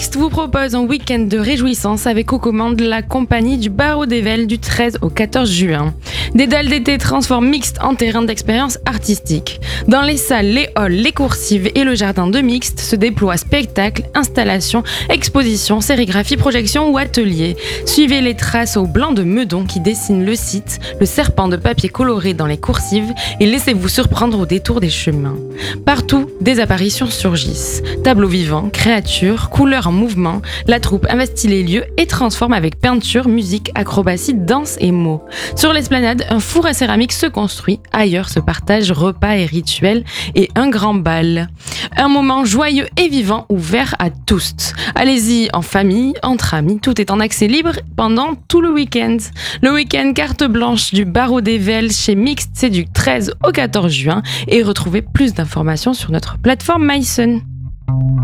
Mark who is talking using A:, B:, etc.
A: Mixte vous propose un week-end de réjouissance avec aux commandes la compagnie du Barreau d'Ével du 13 au 14 juin. Des dalles d'été transforment Mixte en terrain d'expérience artistique. Dans les salles, les halls, les coursives et le jardin de Mixte se déploient spectacles, installations, expositions, sérigraphies, projections ou ateliers. Suivez les traces au blanc de Meudon qui dessine le site, le serpent de papier coloré dans les coursives et laissez-vous surprendre au détour des chemins. Partout, des apparitions surgissent. Tableaux vivants, créatures, couleurs en mouvement, la troupe investit les lieux et transforme avec peinture, musique, acrobatie, danse et mots. Sur l'esplanade, un four à céramique se construit, ailleurs se partagent repas et rituels et un grand bal. Un moment joyeux et vivant ouvert à tous. Allez-y en famille, entre amis, tout est en accès libre pendant tout le week-end. Le week-end carte blanche du Barreau d'Ével chez Mixte, c'est du 13 au 14 juin et retrouvez plus d'informations sur notre plateforme MySun.